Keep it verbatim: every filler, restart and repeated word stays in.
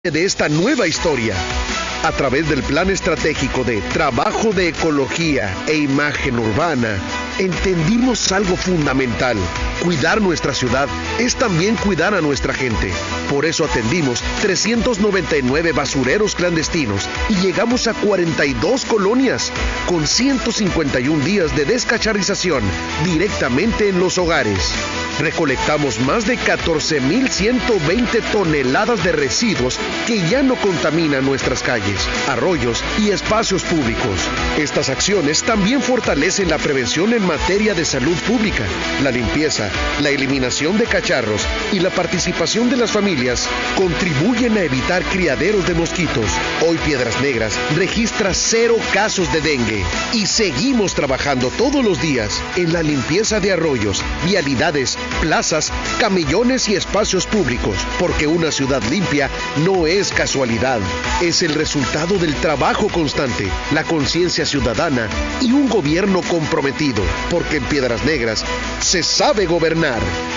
de esta nueva historia. A través del Plan Estratégico de Trabajo de Ecología e Imagen Urbana, entendimos algo fundamental. Cuidar nuestra ciudad es también cuidar a nuestra gente. Por eso atendimos trescientos noventa y nueve basureros clandestinos y llegamos a cuarenta y dos colonias, con ciento cincuenta y un días de descacharización directamente en los hogares. Recolectamos más de catorce mil ciento veinte toneladas de residuos que ya no contaminan nuestras calles, arroyos y espacios públicos. Estas acciones también fortalecen la prevención en materia de salud pública, la limpieza, la eliminación de cacharros y la participación de las familias contribuyen a evitar criaderos de mosquitos. Hoy Piedras Negras registra cero casos de dengue y seguimos trabajando todos los días en la limpieza de arroyos, vialidades, plazas, camellones y espacios públicos, porque una ciudad limpia no es casualidad, es el resultado del trabajo constante, la conciencia ciudadana y un gobierno comprometido, porque en Piedras Negras se sabe gobernar.